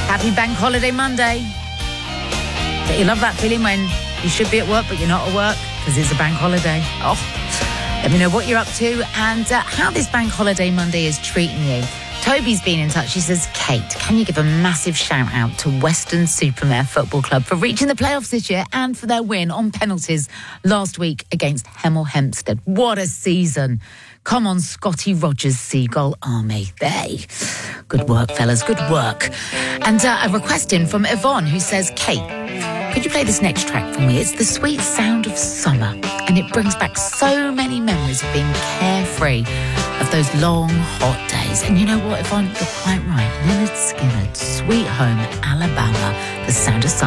Happy Bank Holiday Monday. Don't you love that feeling when you should be at work, but you're not at work because it's a bank holiday? Oh, let me know what you're up to and how this Bank Holiday Monday is treating you. Toby's been in touch. He says, Kate, can you give a massive shout out to Weston-super-Mare Football Club for reaching the playoffs this year and for their win on penalties last week against Hemel Hempstead. What a season. Come on, Scotty Rogers Seagull Army. Good work, fellas. Good work. And a request in from Yvonne who says, Kate, could you play this next track for me? It's the sweet sound of summer and it brings back so many memories of being carefree, of those long, hot days. And you know what, Yvonne? You're quite right. Lynyrd Skynyrd, Sweet Home Alabama, the sound of summer.